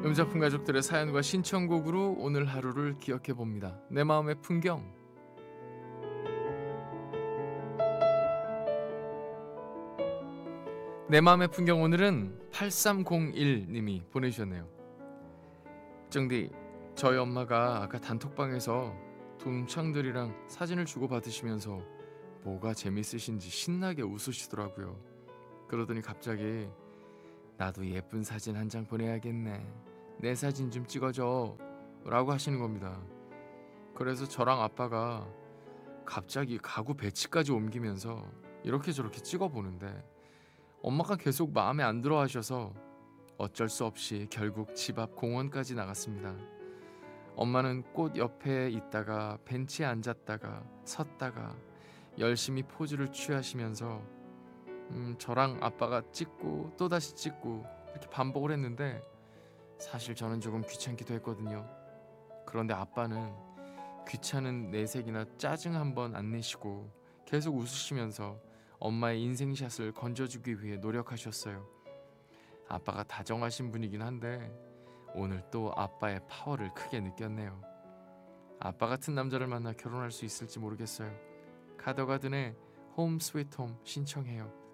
음작품 가족들의 사연과 신청곡으로 오늘 하루를 기억해 봅니다. 내 마음의 풍경. 내 마음의 풍경, 오늘은 8301님이 보내주셨네요. 정디, 저희 엄마가 아까 단톡방에서 동창들이랑 사진을 주고받으시면서 뭐가 재밌으신지 신나게 웃으시더라고요. 그러더니 갑자기 나도 예쁜 사진 한 장 보내야겠네, 내 사진 좀 찍어줘 라고 하시는 겁니다. 그래서 저랑 아빠가 갑자기 가구 배치까지 옮기면서 이렇게 저렇게 찍어보는데 엄마가 계속 마음에 안 들어 하셔서 어쩔 수 없이 결국 집 앞 공원까지 나갔습니다. 엄마는 꽃 옆에 있다가 벤치에 앉았다가 섰다가 열심히 포즈를 취하시면서 저랑 아빠가 찍고 또다시 찍고 이렇게 반복을 했는데 사실 저는 조금 귀찮기도 했거든요. 그런데 아빠는 귀찮은 내색이나 짜증 한번 안 내시고 계속 웃으시면서 엄마의 인생샷을 건져주기 위해 노력하셨어요. 아빠가 다정하신 분이긴 한데 오늘 또 아빠의 파워를 크게 느꼈네요. 아빠 같은 남자를 만나 결혼할 수 있을지 모르겠어요. 가더가든의 홈 스위트 홈 신청해요.